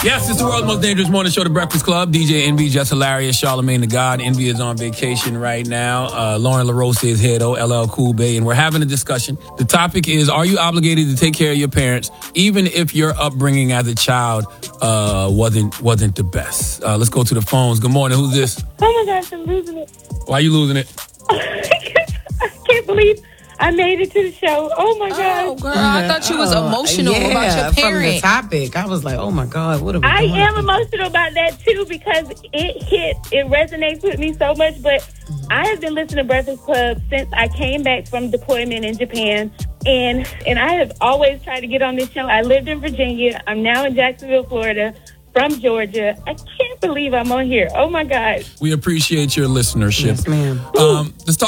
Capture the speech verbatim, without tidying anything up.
Yes, it's the world's most dangerous morning show, The Breakfast Club. D J Envy, just hilarious. Charlamagne the God. Envy is on vacation right now. Uh, Lauren LaRosa is here, though. L L Cool Bay. And we're having a discussion. The topic is, are you obligated to take care of your parents, even if your upbringing as a child uh, wasn't wasn't the best? Uh, let's go to the phones. Good morning. Who's this? Oh, my gosh, I'm losing it. Why are you losing it? I can't believe I made it to the show. Oh, my God. Oh, girl, I thought you was Oh, emotional yeah, about your from the parent. topic. I was like, oh my God, what are we I doing? am emotional about that, too, because it hit, it resonates with me so much. But I have been listening to Breakfast Club since I came back from deployment in Japan. And, and I have always tried to get on this show. I lived in Virginia. I'm now in Jacksonville, Florida, from Georgia. I can't believe I'm on here. Oh, my God. We appreciate your listenership. Yes, ma'am. Um, let's talk